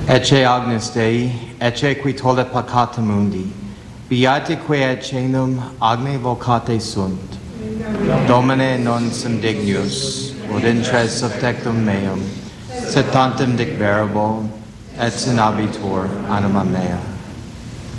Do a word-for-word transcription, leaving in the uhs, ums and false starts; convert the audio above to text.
Ecce Agnus Dei, ecce qui tollet peccata mundi, beatique et cenum agne vocate sunt. Domine non sum dignus, ut intres subtectum meum, sed tantum dic verbo, et sinabitur anima mea.